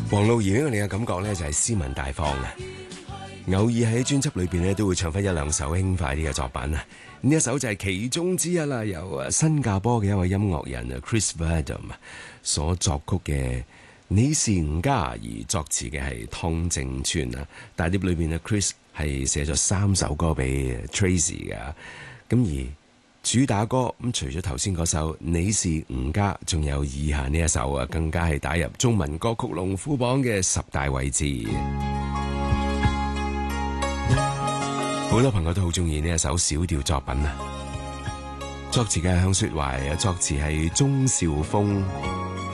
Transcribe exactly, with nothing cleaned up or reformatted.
黃露儀呢個令嘅感覺咧就係斯文大方啊，偶爾喺專輯裏邊咧都會唱翻一兩首輕快啲嘅作品啊，呢一首就係其中之一啦，由啊新加坡嘅一位音樂人啊 Chris Verdom 所作曲嘅你是吾家，而作詞嘅係湯正川啊，大碟裏邊啊 Chris 係寫咗三首歌俾 Tracy 噶，咁而主打歌咁除咗頭先嗰首你是吾家，仲有以下呢一首啊，更加係打入中文歌曲龍虎榜嘅十大位置。好多朋友都好中意呢一首小調作品啊，作詞嘅係向雪懷，作詞係鍾肇峰。